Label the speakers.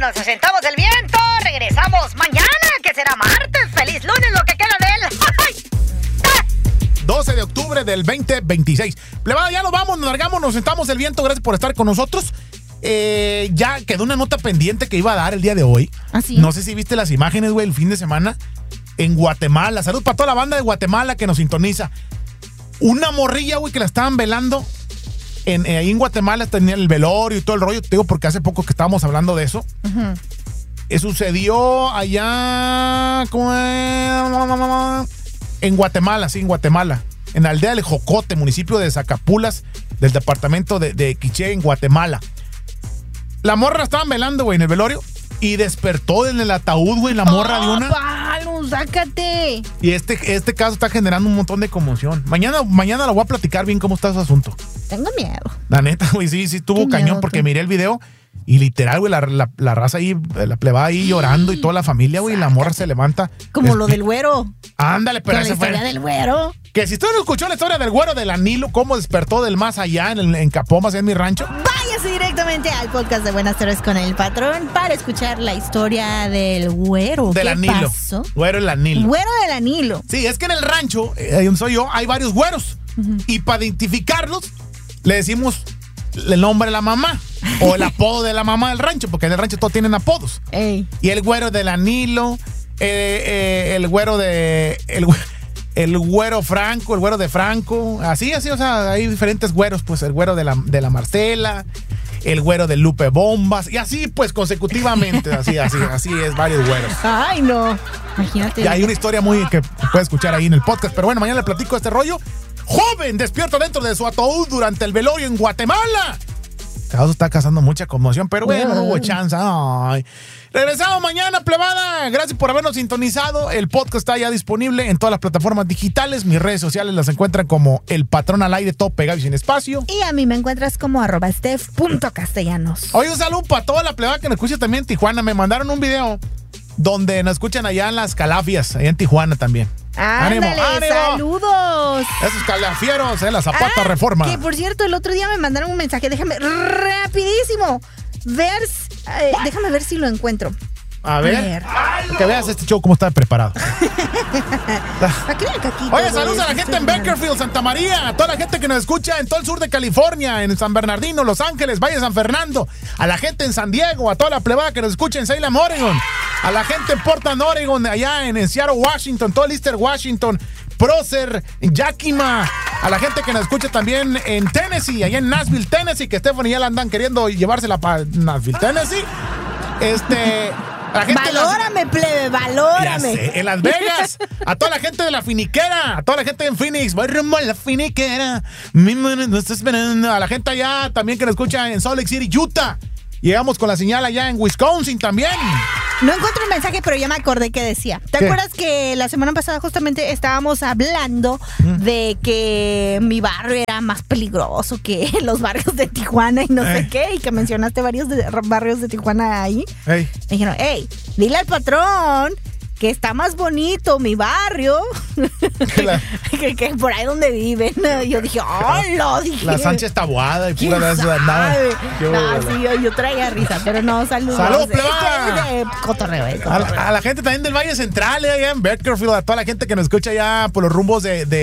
Speaker 1: nos asentamos del viento. Regresamos mañana, que será martes. Feliz lunes, lo que queda de él.
Speaker 2: 12 de octubre del 2026. Plebada, ya nos vamos, nos largamos, nos sentamos del viento. Gracias por estar con nosotros. Ya quedó una nota pendiente que iba a dar el día de hoy.
Speaker 3: ¿Ah, sí?
Speaker 2: No sé si viste las imágenes, güey, el fin de semana en Guatemala. Salud para toda la banda de Guatemala que nos sintoniza. Una morrilla, güey, que la estaban velando ahí en Guatemala. Tenía el velorio y todo el rollo. Te digo porque hace poco que estábamos hablando de eso. Sucedió allá en Guatemala, sí, en Guatemala. En la aldea del Jocote, municipio de Zacapulas, del departamento de Quiché, en Guatemala. La morra la estaban velando, güey, en el velorio. Y despertó en el ataúd, güey, la morra de una.
Speaker 3: ¡Palo, sácate!
Speaker 2: Y este caso está generando un montón de conmoción. Mañana lo voy a platicar bien cómo está ese asunto.
Speaker 3: Tengo miedo.
Speaker 2: La neta, güey, sí estuvo cañón
Speaker 3: miedo,
Speaker 2: porque
Speaker 3: tú.
Speaker 2: miré el video y literal, güey, la raza ahí, la plebada ahí llorando y toda la familia, güey, y la morra se levanta.
Speaker 3: Como lo del güero.
Speaker 2: Ándale, pero
Speaker 3: Con la
Speaker 2: ese fue.
Speaker 3: historia del güero.
Speaker 2: Que si usted no escuchó la historia del güero del Anilo, cómo despertó del más allá en Capomas, en mi rancho.
Speaker 3: Váyase directamente al podcast de Buenas Tardes con el Patrón para escuchar la historia del güero.
Speaker 2: Del
Speaker 3: ¿Qué
Speaker 2: Anilo.
Speaker 3: pasó?
Speaker 2: Güero del Anilo.
Speaker 3: Güero del Anilo.
Speaker 2: Sí, es que en el rancho, donde soy yo, hay varios güeros. Y para identificarlos, le decimos el nombre de la mamá o el apodo de la mamá del rancho, porque en el rancho todos tienen apodos.
Speaker 3: Ey.
Speaker 2: Y el güero del Anilo, el güero de... El güero Franco, el güero de Franco, así, o sea, hay diferentes güeros, pues el güero de la Marcela, el güero de Lupe Bombas, y así, pues, consecutivamente, así es, varios güeros.
Speaker 3: Ay, no. Imagínate.
Speaker 2: Y hay una historia muy que puede escuchar ahí en el podcast, pero bueno, mañana le platico este rollo. Joven despierto dentro de su ataúd durante el velorio en Guatemala. Eso está causando mucha conmoción, pero bueno, no hubo chance. Ay. Regresamos mañana, plebada. Gracias por habernos sintonizado. El podcast está ya disponible en todas las plataformas digitales. Mis redes sociales las encuentran como El Patrón al Aire, todo pegado y sin espacio.
Speaker 3: Y a mí me encuentras como @steph.castellanos.
Speaker 2: Oye, un saludo para toda la plebada que nos escucha también en Tijuana. Me mandaron un video donde nos escuchan allá en las Calafias, allá en Tijuana también.
Speaker 3: ¡Ándale!
Speaker 2: ¡Ánimo!
Speaker 3: ¡Saludos!
Speaker 2: Esos calafieros, la Zapata Reforma.
Speaker 3: Que por cierto, el otro día me mandaron un mensaje. Déjame rapidísimo déjame ver si lo encuentro.
Speaker 2: A ver. Que veas este show cómo está preparado. Oye, saludos a la gente en Bakersfield, Santa María, a toda la gente que nos escucha en todo el sur de California, en San Bernardino, Los Ángeles, Valle de San Fernando, a la gente en San Diego, a toda la plebada que nos escucha en Salem, Oregon, a la gente en Portland, Oregon, allá en Seattle, Washington, todo el Eastern Washington, Prócer, Yakima, a la gente que nos escucha también en Tennessee, allá en Nashville, Tennessee, que Stephanie ya la andan queriendo llevársela para Nashville, Tennessee. La gente
Speaker 3: valórame, plebe, valórame.
Speaker 2: Ya sé, en Las Vegas, a toda la gente de la finiquera, a toda la gente en Phoenix, voy rumbo a la finiquera, mi mano no está esperando, a la gente allá también que nos escucha en Salt Lake City, Utah. Llegamos con la señal allá en Wisconsin también.
Speaker 3: No encuentro el mensaje, pero ya me acordé que decía. ¿Te acuerdas que la semana pasada justamente estábamos hablando de que mi barrio era más peligroso que los barrios de Tijuana y no sé qué? Y que mencionaste varios barrios de Tijuana ahí. Me dijeron, dile al patrón que está más bonito mi barrio que por ahí donde viven. Yo dije, ¡oh, dije!
Speaker 2: La Sánchez Taboada y pura de eso
Speaker 3: andaba. No, sí, yo traía risa, pero no, saludos.
Speaker 2: ¡Salud, plebada!
Speaker 3: De cotorreo,
Speaker 2: A la gente también del Valle Central, allá en Bakersfield, a toda la gente que nos escucha allá por los rumbos de